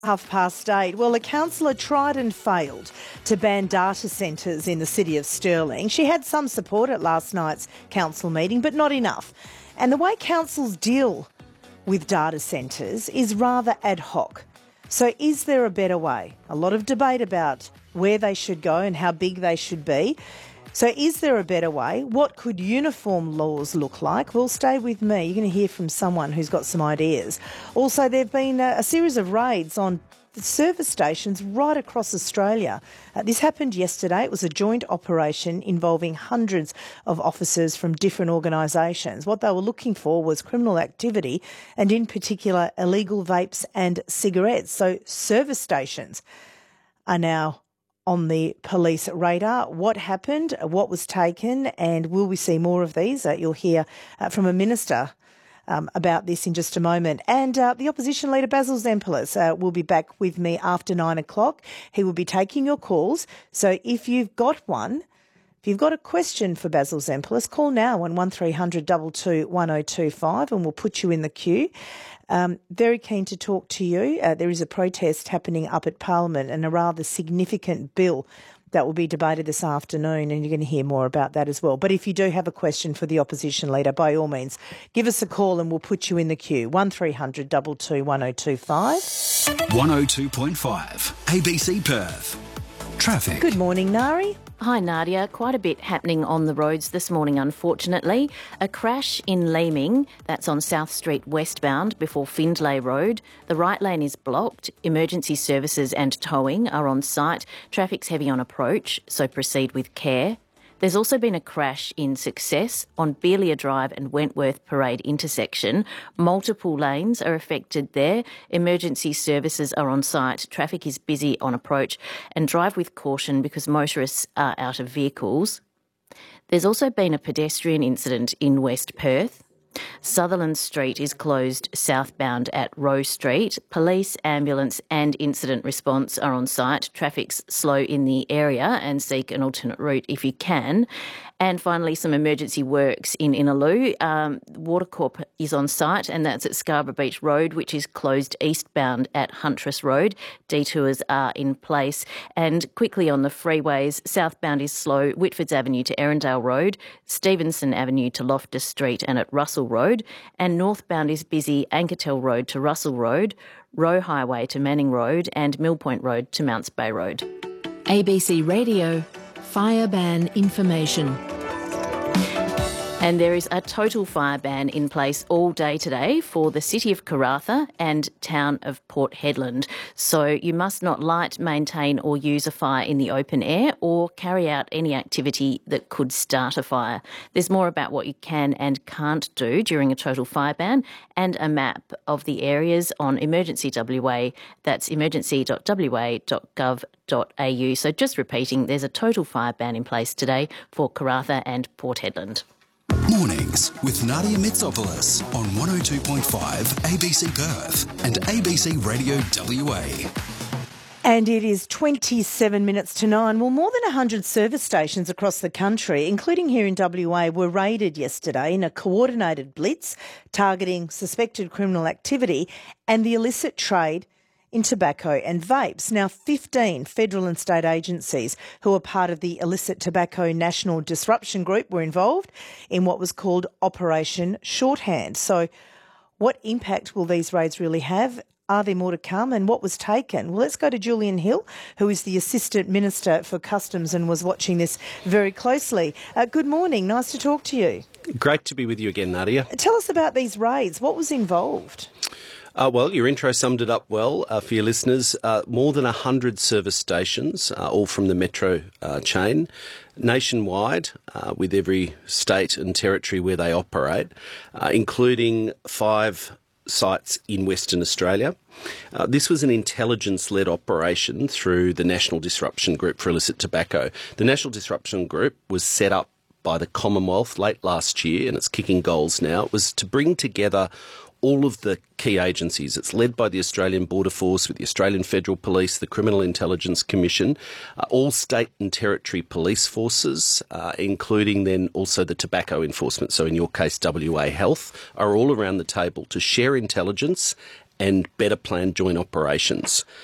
8:30. Well, a councillor tried and failed to ban data centres in the city of Stirling. She had some support at last night's council meeting, but not enough. And the way councils deal with data centres is rather ad hoc. So is there a better way? A lot of debate about where they should go and how big they should be. So is there a better way? What could uniform laws look like? Well, stay with me. You're going to hear from someone who's got some ideas. Also, there have been a series of raids on service stations right across Australia. This happened yesterday. It was a joint operation involving hundreds of officers from different organisations. What they were looking for was criminal activity and, in particular, illegal vapes and cigarettes. So service stations are now on the police radar. What happened, what was taken, and will we see more of these? You'll hear from a minister about this in just a moment. And the opposition leader, Basil Zempilas, will be back with me after 9 o'clock. He will be taking your calls. So if you've got one, if you've got a question for Basil Zempilas, call now on 1300 22 1025 and we'll put you in the queue. Very keen to talk to you. There is a protest happening up at Parliament and a rather significant bill that will be debated this afternoon, and you're going to hear more about that as well. But if you do have a question for the opposition leader, by all means, give us a call and we'll put you in the queue. 1300 22 1025. 102.5 ABC Perth. Traffic. Good morning, Nari. Hi Nadia, quite a bit happening on the roads this morning unfortunately. A crash in Leeming, that's on South Street westbound before Findlay Road. The right lane is blocked. Emergency services and towing are on site. Traffic's heavy on approach, so proceed with care. There's also been a crash in Success on Beelia Drive and Wentworth Parade intersection. Multiple lanes are affected there. Emergency services are on site. Traffic is busy on approach, and drive with caution because motorists are out of vehicles. There's also been a pedestrian incident in West Perth. Sutherland Street is closed southbound at Rowe Street. Police, ambulance and incident response are on site. Traffic's slow in the area and seek an alternate route if you can. And finally, some emergency works in Innaloo. Watercorp is on site, and that's at Scarborough Beach Road, which is closed eastbound at Huntress Road. Detours are in place. And quickly on the freeways, southbound is slow, Whitfords Avenue to Erindale Road, Stevenson Avenue to Loftus Street and at Russell Road, and northbound is busy, Ankertel Road to Russell Road, Rowe Highway to Manning Road and Mill Point Road to Mounts Bay Road. ABC Radio, fire ban information. And there is a total fire ban in place all day today for the city of Karratha and town of Port Hedland. So you must not light, maintain or use a fire in the open air or carry out any activity that could start a fire. There's more about what you can and can't do during a total fire ban and a map of the areas on Emergency WA. That's emergency.wa.gov.au. So just repeating, there's a total fire ban in place today for Karratha and Port Hedland. Mornings with Nadia Mitsopoulos on 102.5 ABC Perth and ABC Radio WA. And it is 27 minutes to 9. Well, more than 100 service stations across the country, including here in WA, were raided yesterday in a coordinated blitz targeting suspected criminal activity and the illicit trade in tobacco and vapes. Now, 15 federal and state agencies who are part of the Illicit Tobacco National Disruption Group were involved in what was called Operation Shorthand. So what impact will these raids really have? Are there more to come? And what was taken? Well, let's go to Julian Hill, who is the Assistant Minister for Customs and was watching this very closely. Good morning. Nice to talk to you. Great to be with you again, Nadia. Tell us about these raids. What was involved? Well, your intro summed it up well for your listeners. More than 100 service stations, all from the Metro chain, nationwide, with every state and territory where they operate, including 5 sites in Western Australia. This was an intelligence-led operation through the National Disruption Group for Illicit Tobacco. The National Disruption Group was set up by the Commonwealth late last year, and it's kicking goals now. It was to bring together all of the key agencies. It's led by the Australian Border Force with the Australian Federal Police, the Criminal Intelligence Commission, all state and territory police forces, including then also the tobacco enforcement, so in your case WA Health, are all around the table to share intelligence and better planned joint operations.